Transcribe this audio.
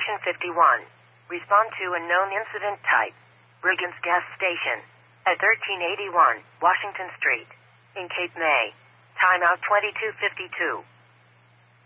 Station 51. Respond to a known incident type. Brigance Gas Station. At 1381 Washington Street. In Cape May. Timeout 2252.